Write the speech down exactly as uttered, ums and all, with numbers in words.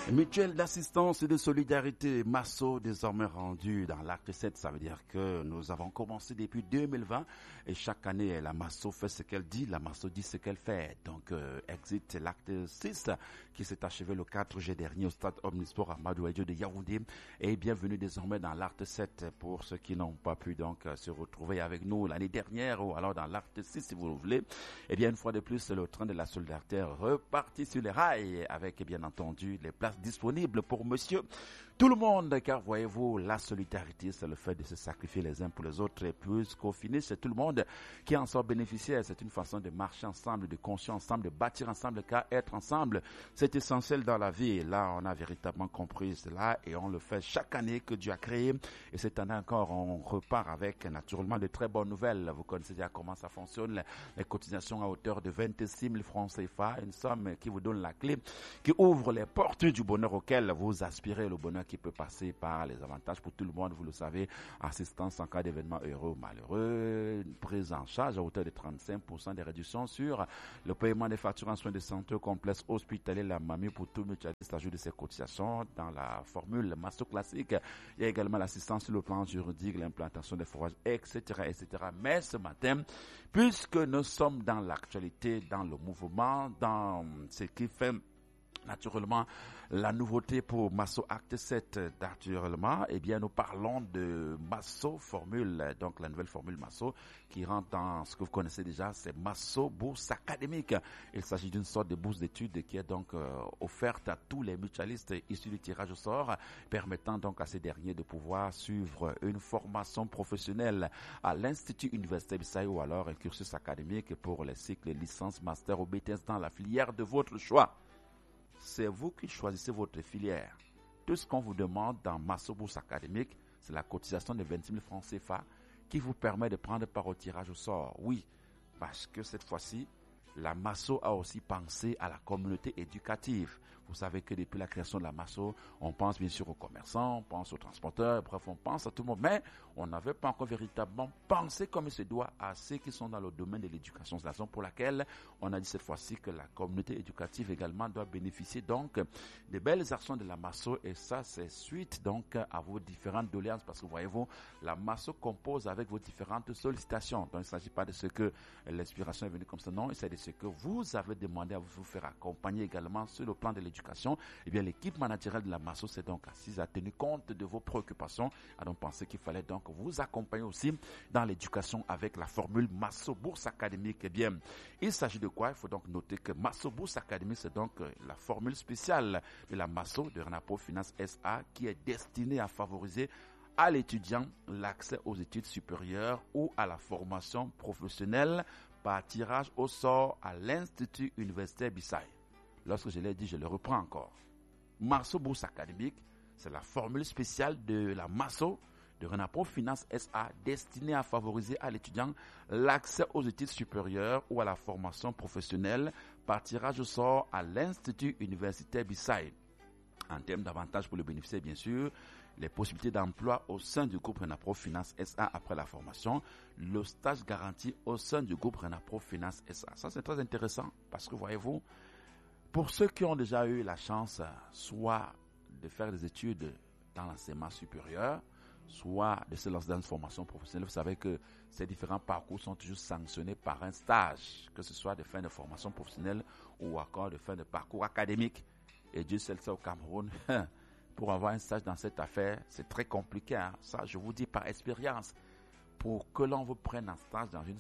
Mutuelle d'assistance et de solidarité, Masso, désormais rendu dans l'acte sept, ça veut dire que nous avons commencé depuis deux mille vingt et chaque année, la Masso fait ce qu'elle dit, la Masso dit ce qu'elle fait. Donc, euh, exit l'acte six qui s'est achevé le quatre juillet dernier au stade Omnisport Amadou Ahidjo de Yaoundé et bienvenue désormais dans l'acte sept pour ceux qui n'ont pas pu donc se retrouver avec nous l'année dernière ou alors dans l'acte six si vous le voulez. Et bien, une fois de plus, le train de la solidarité reparti sur les rails avec bien entendu les places disponible pour monsieur tout le monde, car voyez-vous, la solidarité, c'est le fait de se sacrifier les uns pour les autres, et puisqu'au finish, c'est tout le monde qui en sort bénéficiaire. C'est une façon de marcher ensemble, de construire ensemble, de bâtir ensemble, car être ensemble, c'est essentiel dans la vie. Et là, on a véritablement compris cela, et on le fait chaque année que Dieu a créé. Et cette année encore, on repart avec naturellement de très bonnes nouvelles. Vous connaissez déjà comment ça fonctionne, les cotisations à hauteur de vingt-six mille francs C F A, une somme qui vous donne la clé, qui ouvre les portes du bonheur auquel vous aspirez, le bonheur qui peut passer par les avantages pour tout le monde, vous le savez, assistance en cas d'événement heureux ou malheureux, prise en charge à hauteur de trente-cinq pour cent des réductions sur le paiement des factures en soins de santé au complexe hospitalier La Mamie pour tout mutualiste à jour de ses cotisations dans la formule Masso classique. Il y a également l'assistance sur le plan juridique, l'implantation des forages, et cetera, et cetera. Mais ce matin, puisque nous sommes dans l'actualité, dans le mouvement, dans ce qui fait naturellement la nouveauté pour Masso Acte sept, naturellement, eh bien, nous parlons de Masso Formule, donc la nouvelle formule Masso qui rentre dans ce que vous connaissez déjà, c'est Masso Bourse Académique. Il s'agit d'une sorte de bourse d'études qui est donc euh, offerte à tous les mutualistes issus du tirage au sort, permettant donc à ces derniers de pouvoir suivre une formation professionnelle à l'Institut Universitaire Bissaï ou alors un cursus académique pour les cycles licence, master ou B T S dans la filière de votre choix. C'est vous qui choisissez votre filière. Tout ce qu'on vous demande dans Masso Bourse Académique, c'est la cotisation de vingt-six mille francs C F A qui vous permet de prendre part au tirage au sort. Oui, parce que cette fois-ci, la Masso a aussi pensé à la communauté éducative. Vous savez que depuis la création de la Masso, on pense bien sûr aux commerçants, on pense aux transporteurs, bref, on pense à tout le monde. Mais on n'avait pas encore véritablement pensé comme il se doit à ceux qui sont dans le domaine de l'éducation. C'est la raison pour laquelle on a dit cette fois-ci que la communauté éducative également doit bénéficier donc des belles actions de la Masso. Et ça, c'est suite donc à vos différentes doléances. Parce que voyez-vous, la Masso compose avec vos différentes sollicitations. Donc il ne s'agit pas de ce que l'inspiration est venue comme ça. Non, c'est de ce que vous avez demandé à vous faire accompagner également sur le plan de l'éducation. Eh bien, l'équipe managériale de la Masso s'est donc assise, a tenu compte de vos préoccupations, a donc pensé qu'il fallait donc vous accompagner aussi dans l'éducation avec la formule Masso Bourse Académique. Eh bien, il s'agit de quoi? Il faut donc noter que Masso Bourse Académique, c'est donc la formule spéciale de la Masso de Renapo Finance S A qui est destinée à favoriser à l'étudiant l'accès aux études supérieures ou à la formation professionnelle par tirage au sort à l'Institut Universitaire Bissaï. Lorsque je l'ai dit, je le reprends encore. Masso Bourse Académique, c'est la formule spéciale de la Masso de Renapo Finance S A destinée à favoriser à l'étudiant l'accès aux études supérieures ou à la formation professionnelle par tirage au sort à l'Institut Universitaire Bissaï. En termes d'avantages pour le bénéficiaire, bien sûr, les possibilités d'emploi au sein du groupe Renapro Finance S A après la formation, le stage garanti au sein du groupe Renapro Finance S A. Ça, c'est très intéressant parce que, voyez-vous, pour ceux qui ont déjà eu la chance, soit de faire des études dans l'enseignement supérieur, soit de se lancer dans une formation professionnelle, vous savez que ces différents parcours sont toujours sanctionnés par un stage, que ce soit de fin de formation professionnelle ou encore de fin de parcours académique. Et Dieu seul sait au Cameroun, pour avoir un stage dans cette affaire, c'est très compliqué. Hein. Ça, je vous dis par expérience. Pour que l'on vous prenne en stage dans une